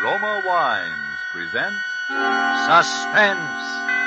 Roma Wines presents Suspense.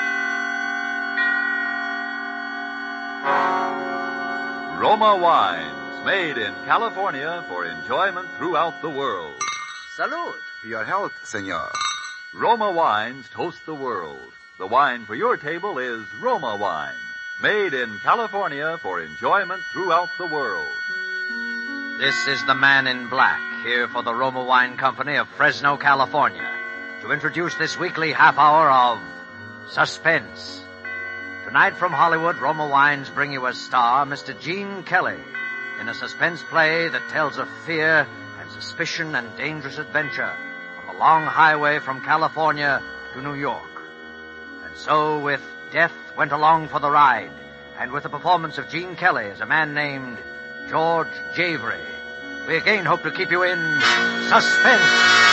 Roma Wines, made in California for enjoyment throughout the world. Salud. Your health, senor. Roma Wines toast the world. The wine for your table is Roma Wine, made in California for enjoyment throughout the world. This is the Man in Black, here for the Roma Wine Company of Fresno, California, to introduce this weekly half hour of Suspense. Tonight from Hollywood, Roma Wines bring you as star Mr. Gene Kelly in a suspense play that tells of fear and suspicion and dangerous adventure on the long highway from California to New York. And so, with Death Went Along for the Ride, and with the performance of Gene Kelly as a man named George Javery, we again hope to keep you in suspense.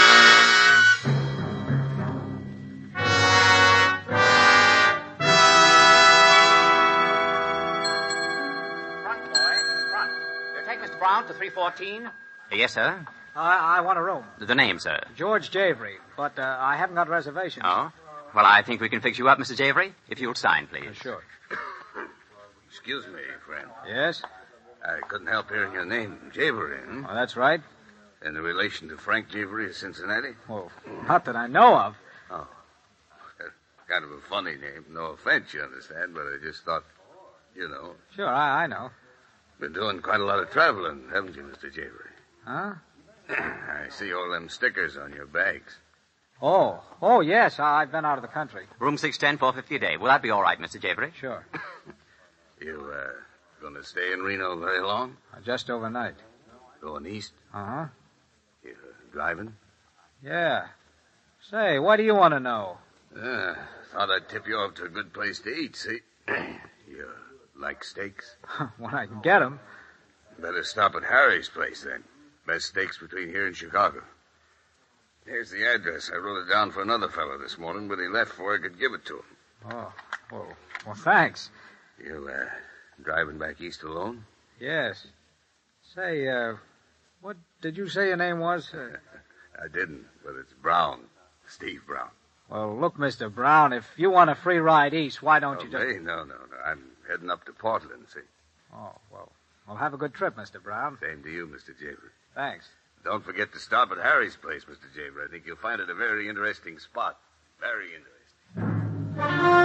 Front, boy, front. You take Mr. Brown to 314? Yes, sir. I want a room. The name, sir. George Javery, but I haven't got reservations. Oh? Well, I think we can fix you up, Mr. Javery, if you'll sign, please. Sure. Excuse me, friend. Yes? I couldn't help hearing your name, Javery. Oh, that's right. In relation to Frank Javery of Cincinnati? Well, not that I know of. Oh. Kind of a funny name. No offense, you understand, but I just thought, you know. Sure, I know. Been doing quite a lot of traveling, haven't you, Mr. Javery? Huh? I see all them stickers on your bags. Oh, yes, I've been out of the country. Room 610, $4.50 a day. Will that be all right, Mr. Javery? Sure. You, gonna stay in Reno very long? Just overnight. Going east? Uh-huh. You driving? Yeah. Say, what do you want to know? Thought I'd tip you off to a good place to eat, see? You like steaks? When I can get 'em. Better stop at Harry's place, then. Best steaks between here and Chicago. Here's the address. I wrote it down for another fellow this morning, but he left before I could give it to him. Oh, well, thanks. You, driving back east alone? Yes. Say, what did you say your name was? I didn't, but it's Brown. Steve Brown. Well, look, Mr. Brown, if you want a free ride east, why don't you just... Me? No. I'm heading up to Portland, see? Oh, well, have a good trip, Mr. Brown. Same to you, Mr. Javery. Thanks. Don't forget to stop at Harry's place, Mr. Javery. I think you'll find it a very interesting spot. Very interesting.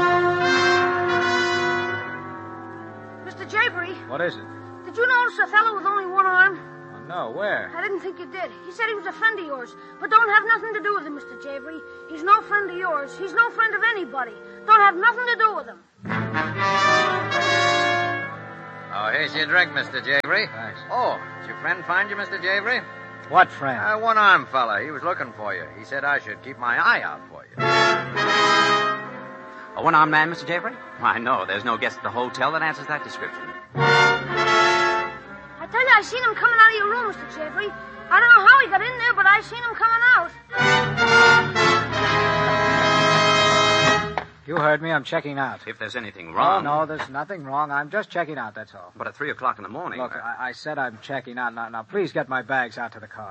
Mr. Javery, What is it? did you notice a fellow with only one arm? Oh, no, where? I didn't think you did. He said he was a friend of yours, but don't have nothing to do with him, Mr. Javery. He's no friend of yours. He's no friend of anybody. Don't have nothing to do with him. Oh, here's your drink, Mr. Javery. Thanks. Oh, did your friend find you, Mr. Javery? What friend? One-armed fella. He was looking for you. He said I should keep my eye out for you. A one-armed man, Mr. Javery? Why, no, there's no guest at the hotel that answers that description. I tell you, I seen him coming out of your room, Mr. Javery. I don't know how he got in there, but I seen him coming out. You heard me. I'm checking out. If there's anything Oh, wrong... no, there's nothing wrong. I'm just checking out, that's all. But at 3 o'clock in the morning... Look, I said I'm checking out. Now, please get my bags out to the car.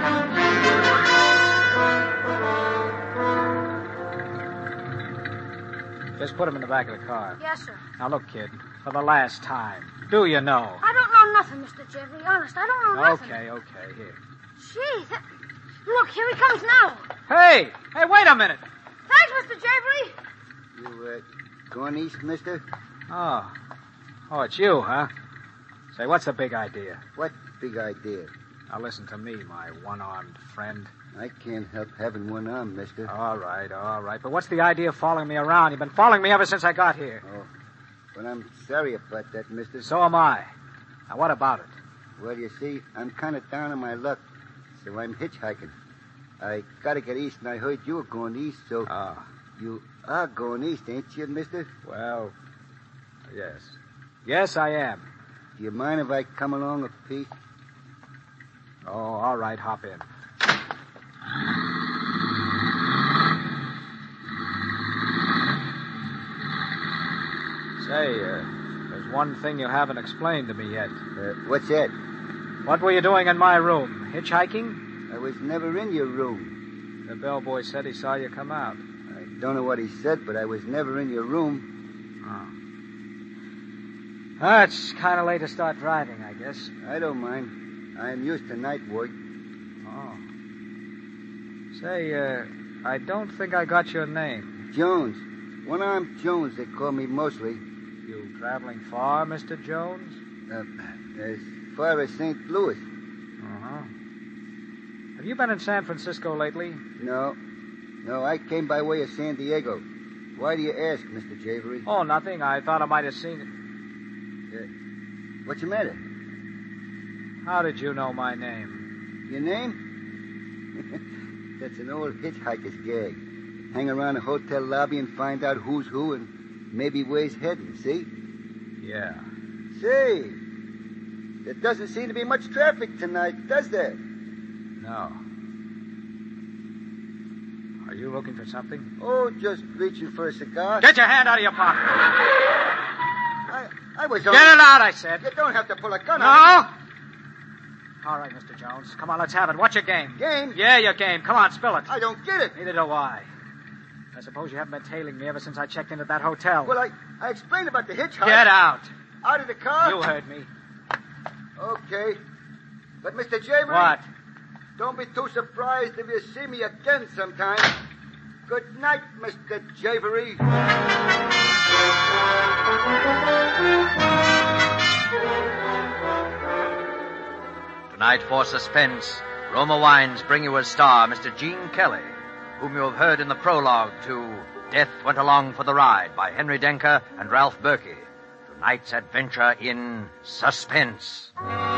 Just put them in the back of the car. Yes, sir. Now, look, kid, for the last time, do you know? I don't know nothing, Mr. Javery. Honest, I don't know nothing. Okay, here. Gee, look, here he comes now. Hey, wait a minute. Thanks, Mr. Javery. You, going east, mister? Oh, it's you, huh? Say, what's the big idea? What big idea? Now, listen to me, my one-armed friend. I can't help having one arm, mister. All right. But what's the idea of following me around? You've been following me ever since I got here. Oh, well, I'm sorry about that, mister. So am I. Now, what about it? Well, you see, I'm kind of down on my luck, so I'm hitchhiking. I gotta get east, and I heard you were going east, so... Oh. You are going east, ain't you, mister? Well, yes. Yes, I am. Do you mind if I come along a piece? Oh, all right, hop in. Say, there's one thing you haven't explained to me yet. What's that? What were you doing in my room? Hitchhiking? I was never in your room. The bellboy said he saw you come out. I don't know what he said, but I was never in your room. Oh. It's kind of late to start driving, I guess. I don't mind. I'm used to night work. Oh. Say, I don't think I got your name. Jones. When I'm Jones, they call me mostly. You traveling far, Mr. Jones? As far as St. Louis. Uh-huh. Have you been in San Francisco lately? No, I came by way of San Diego. Why do you ask, Mr. Javery? Oh, nothing. I thought I might have seen it. What's the matter? How did you know my name? Your name? That's an old hitchhiker's gag. Hang around a hotel lobby and find out who's who and maybe where he's heading, see? Yeah. Say, there doesn't seem to be much traffic tonight, does there? No. Are you looking for something? Oh, just reaching for a cigar. Get your hand out of your pocket. I was Get it out, I said. You don't have to pull a gun No? on me. All right, Mr. Jones. Come on, let's have it. What's your game? Game? Yeah, your game. Come on, spill it. I don't get it. Neither do I. I suppose you haven't been tailing me ever since I checked into that hotel. Well, I explained about the hitchhiker. Get out. Out of the car? You heard me. Okay. But, Mr. Javery... What? Don't be too surprised if you see me again sometime. Good night, Mr. Javery. Tonight for Suspense, Roma Wines bring you as star Mr. Gene Kelly, whom you have heard in the prologue to Death Went Along for the Ride by Henry Denker and Ralph Berkey. Tonight's adventure in Suspense.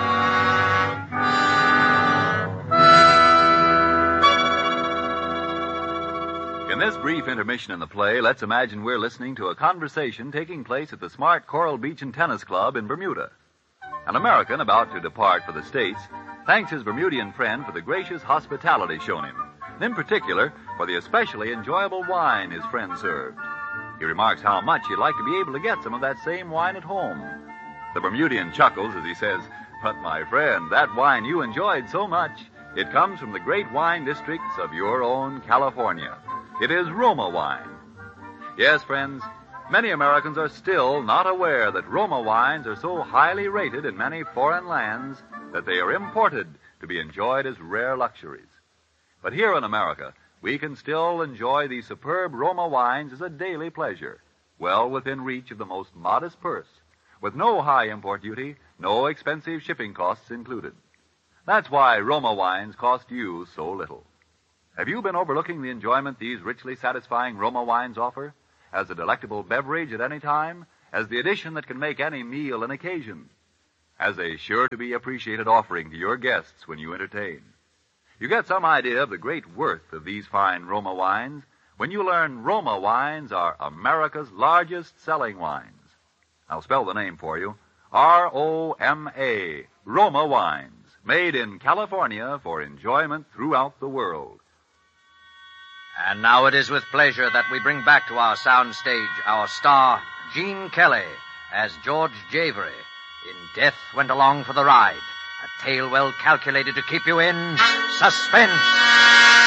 In this brief intermission in the play, let's imagine we're listening to a conversation taking place at the smart Coral Beach and Tennis Club in Bermuda. An American about to depart for the States thanks his Bermudian friend for the gracious hospitality shown him, and in particular for the especially enjoyable wine his friend served. He remarks how much he'd like to be able to get some of that same wine at home. The Bermudian chuckles as he says, "But my friend, that wine you enjoyed so much, it comes from the great wine districts of your own California. It is Roma wine." Yes, friends, many Americans are still not aware that Roma wines are so highly rated in many foreign lands that they are imported to be enjoyed as rare luxuries. But here in America, we can still enjoy these superb Roma wines as a daily pleasure, well within reach of the most modest purse, with no high import duty, no expensive shipping costs included. That's why Roma wines cost you so little. Have you been overlooking the enjoyment these richly satisfying Roma wines offer? As a delectable beverage at any time? As the addition that can make any meal an occasion? As a sure-to-be appreciated offering to your guests when you entertain? You get some idea of the great worth of these fine Roma wines when you learn Roma wines are America's largest selling wines. I'll spell the name for you. R-O-M-A, Roma wines, made in California for enjoyment throughout the world. And now it is with pleasure that we bring back to our soundstage our star, Gene Kelly, as George Javery in Death Went Along for the Ride, a tale well calculated to keep you in suspense.